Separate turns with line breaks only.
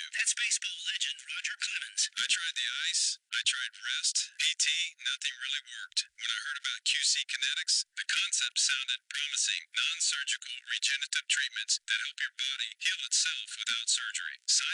That's baseball legend Roger Clemens.
I tried the ice, I tried rest, PT, nothing really worked. When I heard about QC Kinetics, the concept sounded promising. Non-surgical regenerative treatments that help your body heal itself without surgery.